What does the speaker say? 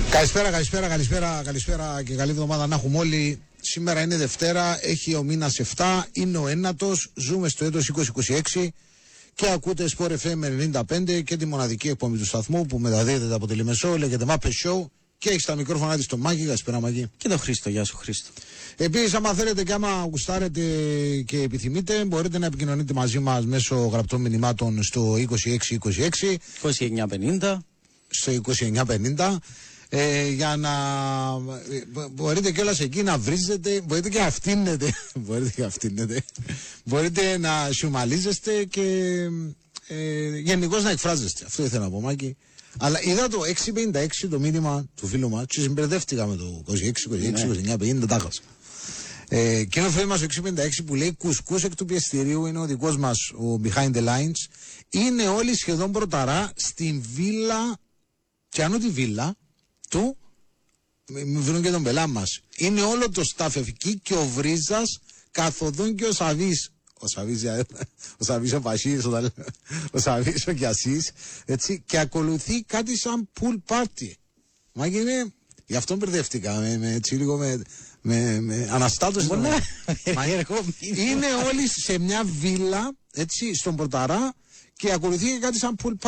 Καλησπέρα και καλή εβδομάδα να έχουμε όλοι. Σήμερα είναι Δευτέρα, έχει ο μήνας 7, είναι ο ένατος, ζούμε στο έτος 2026 και ακούτε Sport FM 95 και τη μοναδική εκπομπή του σταθμού που μεταδίδεται από τη Λεμεσό, λέγεται Muppet Show και έχει στα μικρόφωνα της το Μάκη. Καλησπέρα Μάκη. Και τον Χρήστο, γεια σου Χρήστο. Επίσης, άμα θέλετε και άμα γουστάρετε και επιθυμείτε, μπορείτε να επικοινωνείτε μαζί μας μέσω γραπτών μηνυμάτων στο 2626 2950 στο 2950. Για να μπορείτε κιόλας εκεί να βρίζετε, μπορείτε και να φτύνετε, μπορείτε να σιουμαλίζεστε και γενικώς να εκφράζεστε. Αυτό ήθελα να πω, Μάκη. Αλλά είδα το 656 το μήνυμα του φίλου μας και συμπερδεύτηκα με το 26-29-50 τάχασα. Και ένα φίλο μας ο 656 που λέει κουσκούς εκ του πιεστηρίου είναι ο δικός μας ο Behind the Lines. Είναι όλοι σχεδόν πρωταρά στην βίλα, και αν τη βίλα του, μην βρουν και τον πελά μας. Είναι όλο το staff εκεί και ο Βρίζας καθοδόν και ο Σαβής. Ο Σαβής ο Πασίς, ο Σαβής ο Κιασής, έτσι, και ακολουθεί κάτι σαν pool party. Μα είναι, γι' αυτό μπερδεύτηκα, έτσι λίγο με αναστάτωση. Είναι όλοι σε μια βίλα, έτσι, στον Πρωταρά και ακολουθεί κάτι σαν pool party.